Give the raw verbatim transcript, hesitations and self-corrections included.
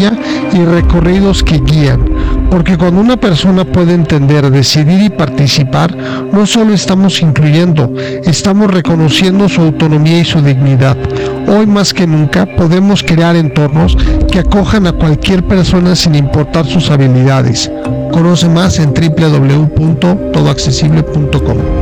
semilla y recorridos que guían. Porque cuando una persona puede entender, decidir y participar, no solo estamos incluyendo, estamos reconociendo su autonomía y su dignidad. Hoy más que nunca podemos crear entornos que acojan a cualquier persona sin importar sus habilidades. Conoce más en doble u doble u doble u punto todo accesible punto com.